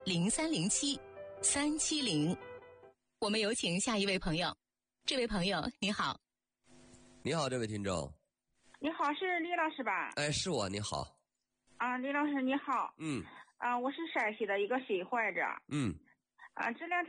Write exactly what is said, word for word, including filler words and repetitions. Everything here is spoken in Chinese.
零三零七三七零。我们有请下一位朋友。这位朋友你好。 你好，这位听众。 你好，是李老师吧？ 哎，是我。你好。 啊，李老师你好。 嗯。 啊，我是陕西的一个心患者。 嗯。 啊，这两天